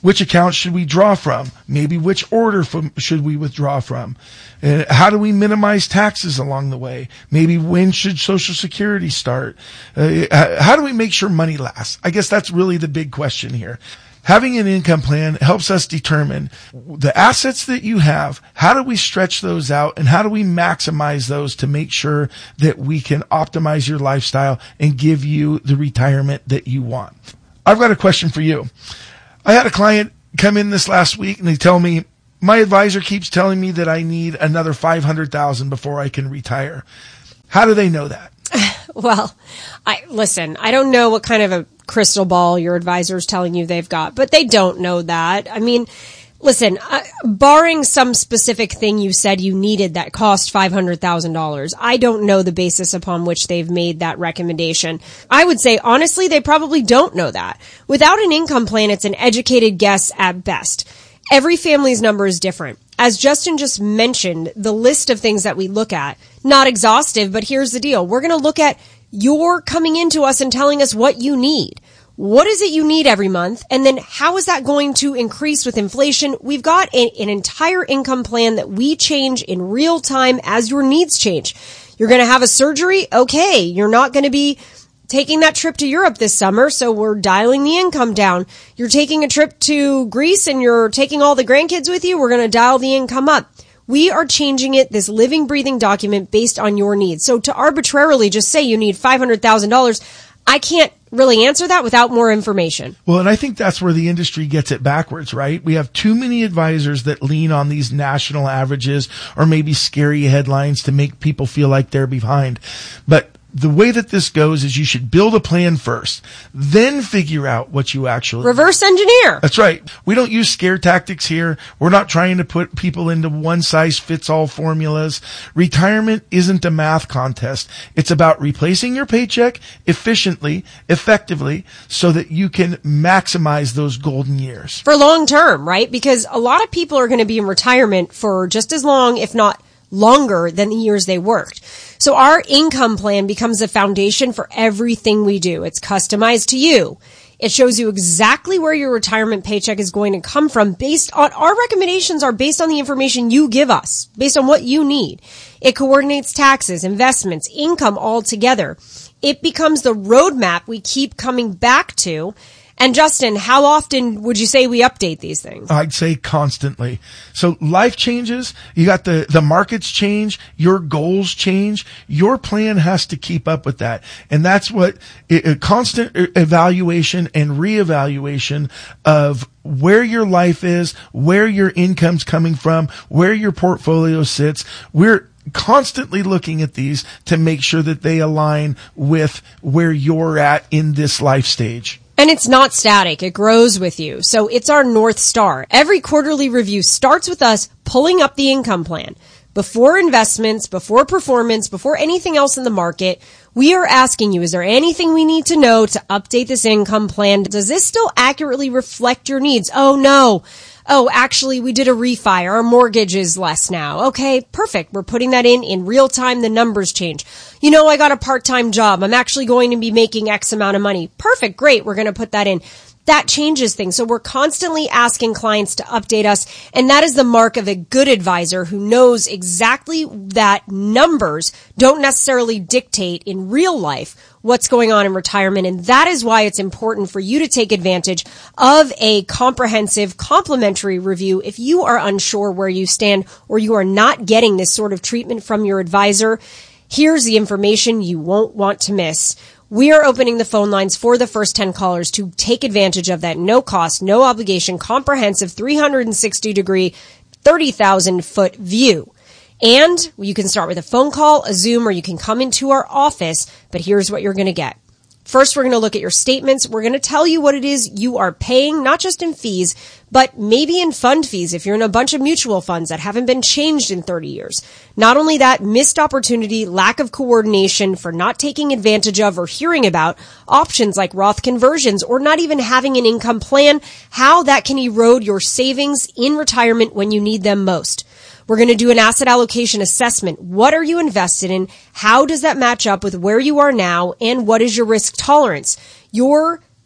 Which accounts should we draw from? Maybe which order from, should we withdraw from? Uh, how do we minimize taxes along the way? Maybe when should Social Security start? Uh, how do we make sure money lasts? I guess that's really the big question here. Having an income plan helps us determine the assets that you have. How do we stretch those out, and how do we maximize those to make sure that we can optimize your lifestyle and give you the retirement that you want? I've got a question for you. I had a client come in this last week and they tell me, my advisor keeps telling me that I need another five hundred thousand dollars before I can retire. How do they know that? Well, I listen, I don't know what kind of a crystal ball your advisor is telling you they've got, but they don't know that. I mean, listen, uh, barring some specific thing you said you needed that cost five hundred thousand dollars, I don't know the basis upon which they've made that recommendation. I would say, honestly, they probably don't know that. Without an income plan, it's an educated guess at best. Every family's number is different. As Justin just mentioned, the list of things that we look at, not exhaustive, but here's the deal. We're going to look at your coming into us and telling us what you need. What is it you need every month? And then how is that going to increase with inflation? We've got a, an entire income plan that we change in real time as your needs change. You're going to have a surgery? Okay. You're not going to be taking that trip to Europe this summer, so we're dialing the income down. You're taking a trip to Greece and you're taking all the grandkids with you. We're going to dial the income up. We are changing it, this living, breathing document based on your needs. So to arbitrarily just say you need five hundred thousand dollars, I can't really answer that without more information. Well, and I think that's where the industry gets it backwards, right? We have too many advisors that lean on these national averages or maybe scary headlines to make people feel like they're behind. But the way that this goes is you should build a plan first, then figure out what you actually reverse engineer. That's right. We don't use scare tactics here. We're not trying to put people into one size fits all formulas. Retirement isn't a math contest. It's about replacing your paycheck efficiently, effectively, so that you can maximize those golden years. For long term, right? Because a lot of people are going to be in retirement for just as long, if not longer, than the years they worked. So our income plan becomes the foundation for everything we do. It's customized to you. It shows you exactly where your retirement paycheck is going to come from based on, our recommendations are based on the information you give us, based on what you need. It coordinates taxes, investments, income all together. It becomes the roadmap we keep coming back to. And Justin, how often would you say we update these things? I'd say constantly. So life changes. You got the, the markets change. Your goals change. Your plan has to keep up with that. And that's what a constant evaluation and reevaluation of where your life is, where your income's coming from, where your portfolio sits. We're constantly looking at these to make sure that they align with where you're at in this life stage. And it's not static. It grows with you. So it's our North Star. Every quarterly review starts with us pulling up the income plan. Before investments, before performance, before anything else in the market, we are asking you, is there anything we need to know to update this income plan? Does this still accurately reflect your needs? Oh, no. Oh, actually, we did a refi. Our mortgage is less now. Okay, perfect. We're putting that in in real time. The numbers change. You know, I got a part-time job. I'm actually going to be making X amount of money. Perfect. Great. We're going to put that in. That changes things. So we're constantly asking clients to update us. And that is the mark of a good advisor who knows exactly that numbers don't necessarily dictate in real life what's going on in retirement. And that is why it's important for you to take advantage of a comprehensive complimentary review. If you are unsure where you stand or you are not getting this sort of treatment from your advisor, here's the information you won't want to miss. We are opening the phone lines for the first ten callers to take advantage of that no cost, no obligation, comprehensive three hundred sixty degree, thirty thousand foot view. And you can start with a phone call, a Zoom, or you can come into our office. But here's what you're going to get. First, we're going to look at your statements. We're going to tell you what it is you are paying, not just in fees, but maybe in fund fees if you're in a bunch of mutual funds that haven't been changed in thirty years. Not only that, missed opportunity, lack of coordination for not taking advantage of or hearing about options like Roth conversions or not even having an income plan, how that can erode your savings in retirement when you need them most. We're going to do an asset allocation assessment. What are you invested in? How does that match up with where you are now? And what is your risk tolerance? Your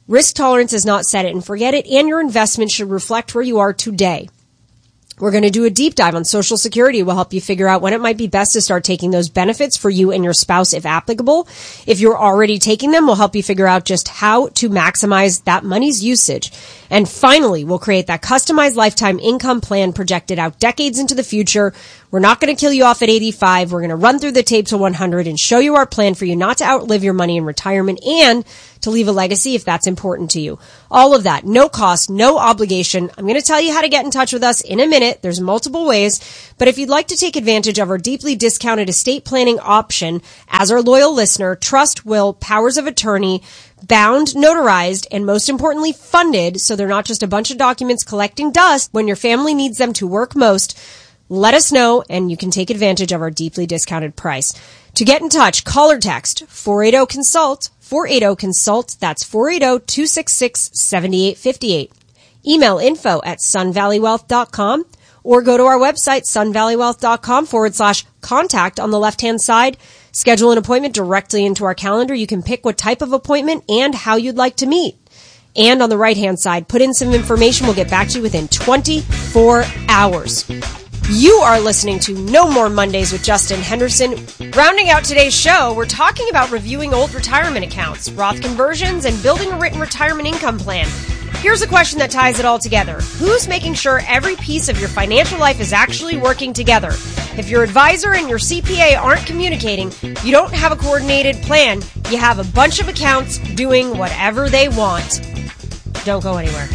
Risk tolerance is not set it and forget it, and your investment should reflect where you are today. We're going to do a deep dive on Social Security. We'll help you figure out when it might be best to start taking those benefits for you and your spouse if applicable. If you're already taking them, we'll help you figure out just how to maximize that money's usage. And finally, we'll create that customized lifetime income plan projected out decades into the future. We're not going to kill you off at eighty-five. We're going to run through the tape to one hundred and show you our plan for you not to outlive your money in retirement and to leave a legacy if that's important to you. All of that, no cost, no obligation. I'm going to tell you how to get in touch with us in a minute. There's multiple ways. But if you'd like to take advantage of our deeply discounted estate planning option as our loyal listener, trust, will, powers of attorney, bound, notarized, and most importantly, funded, so they're not just a bunch of documents collecting dust when your family needs them to work most, let us know, and you can take advantage of our deeply discounted price. To get in touch, call or text four eight zero consult, four eight zero consult, that's four eight zero, two six six, seven eight five eight. Email info at sunvalleywealth.com or go to our website, sunvalleywealth.com forward slash contact on the left-hand side. Schedule an appointment directly into our calendar. You can pick what type of appointment and how you'd like to meet. And on the right-hand side, put in some information. We'll get back to you within twenty-four hours. You are listening to No More Mondays with Justin Henderson. Rounding out today's show, we're talking about reviewing old retirement accounts, Roth conversions, and building a written retirement income plan. Here's a question that ties it all together. Who's making sure every piece of your financial life is actually working together? If your advisor and your C P A aren't communicating, you don't have a coordinated plan. You have a bunch of accounts doing whatever they want. Don't go anywhere.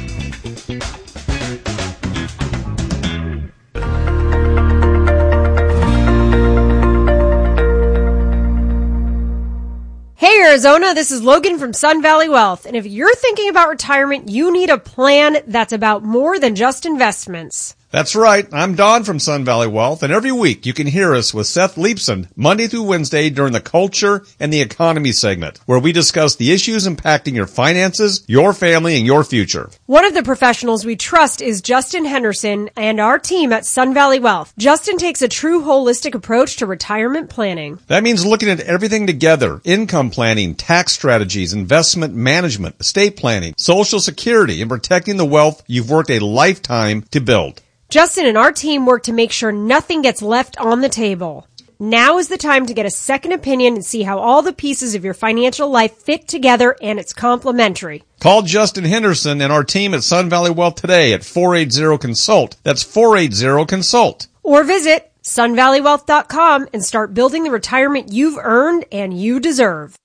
Hey Arizona, this is Logan from Sun Valley Wealth, and if you're thinking about retirement, you need a plan that's about more than just investments. That's right. I'm Don from Sun Valley Wealth, and every week you can hear us with Seth Leibson, Monday through Wednesday during the Culture and the Economy segment, where we discuss the issues impacting your finances, your family, and your future. One of the professionals we trust is Justin Henderson and our team at Sun Valley Wealth. Justin takes a true holistic approach to retirement planning. That means looking at everything together: income planning, tax strategies, investment management, estate planning, Social Security, and protecting the wealth you've worked a lifetime to build. Justin and our team work to make sure nothing gets left on the table. Now is the time to get a second opinion and see how all the pieces of your financial life fit together, and it's complimentary. Call Justin Henderson and our team at Sun Valley Wealth today at four eight zero consult. That's four eight zero consult. Or visit sun valley wealth dot com and start building the retirement you've earned and you deserve.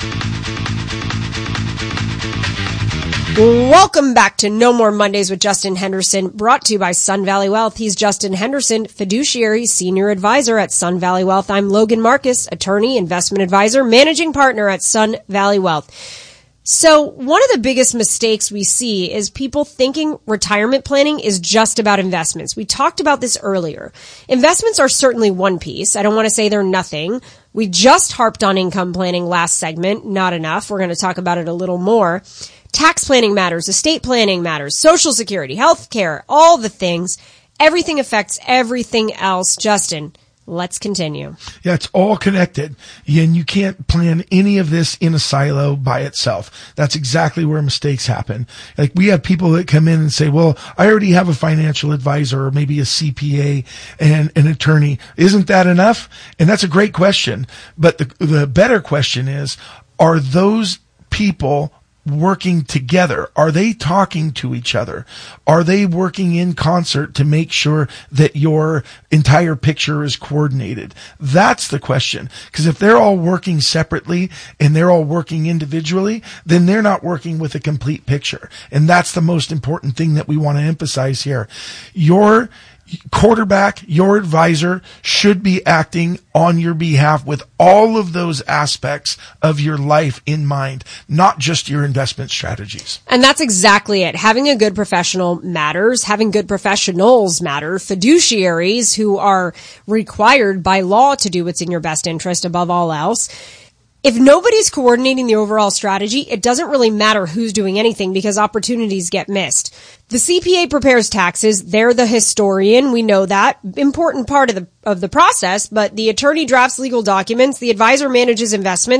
Welcome back to No More Mondays with Justin Henderson, brought to you by Sun Valley Wealth. He's Justin Henderson, fiduciary senior advisor at Sun Valley Wealth. I'm Logan Marcus, attorney, investment advisor, managing partner at Sun Valley Wealth. So one of the biggest mistakes we see is people thinking retirement planning is just about investments. We talked about this earlier. Investments are certainly one piece. I don't want to say they're nothing. We just harped on income planning last segment. Not enough. We're going to talk about it a little more. Tax planning matters, estate planning matters, Social Security, health care, all the things. Everything affects everything else. Justin, let's continue. Yeah, it's all connected. And you can't plan any of this in a silo by itself. That's exactly where mistakes happen. Like, we have people that come in and say, well, I already have a financial advisor or maybe a C P A and an attorney. Isn't that enough? And that's a great question. But the, the better question is, are those people working together? Are they talking to each other? Are they working in concert to make sure that your entire picture is coordinated? That's the question. Because if they're all working separately and they're all working individually, then they're not working with a complete picture. And that's the most important thing that we want to emphasize here. Your quarterback, your advisor, should be acting on your behalf with all of those aspects of your life in mind, not just your investment strategies. And that's exactly it. Having a good professional matters. Having good professionals matter. Fiduciaries who are required by law to do what's in your best interest above all else. If nobody's coordinating the overall strategy, it doesn't really matter who's doing anything because opportunities get missed. The C P A prepares taxes. They're the historian. We know that. Important part of the of the process, but the attorney drafts legal documents. The advisor manages investments.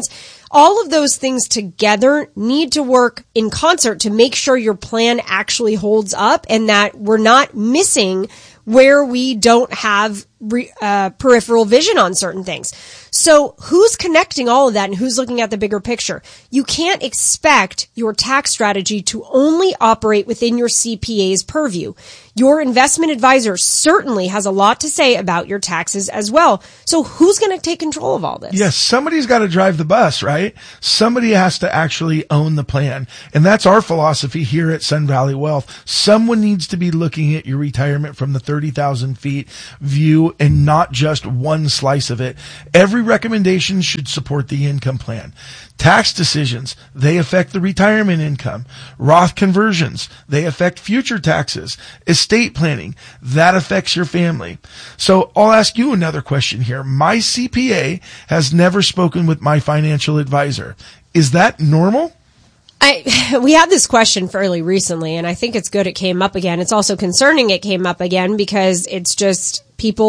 all of those things together need to work in concert to make sure your plan actually holds up and that we're not missing where we don't have re, uh, peripheral vision on certain things. So who's connecting all of that and who's looking at the bigger picture? You can't expect your tax strategy to only operate within your C P A's purview. Your investment advisor certainly has a lot to say about your taxes as well. So who's going to take control of all this? Yes, somebody's got to drive the bus, right? Somebody has to actually own the plan. And that's our philosophy here at Sun Valley Wealth. Someone needs to be looking at your retirement from the thirty thousand feet view and not just one slice of it. Every recommendation should support the income plan. Tax decisions, they affect the retirement income. Roth conversions, they affect future taxes. Estate planning, that affects your family. So I'll ask you another question here. My C P A has never spoken with my financial advisor. Is that normal? I, we had this question fairly recently, and I think it's good it came up again. It's also concerning it came up again because it's just people